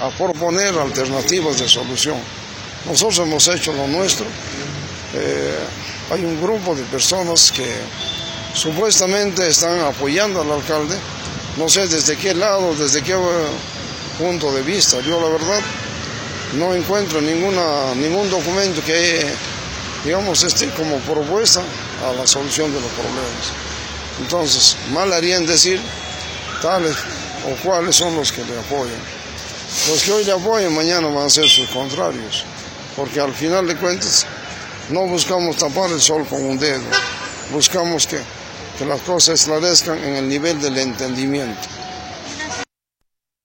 a proponer alternativas de solución. Nosotros hemos hecho lo nuestro. Hay un grupo de personas que supuestamente están apoyando al alcalde, no sé desde qué lado, desde qué punto de vista. Yo la verdad no encuentro ningún documento que, digamos, esté como propuesta a la solución de los problemas. Entonces, mal harían decir tales o cuáles son los que le apoyan. Los que hoy le apoyan mañana van a ser sus contrarios, porque al final de cuentas no buscamos tapar el sol con un dedo, buscamos que las cosas esclarezcan en el nivel del entendimiento.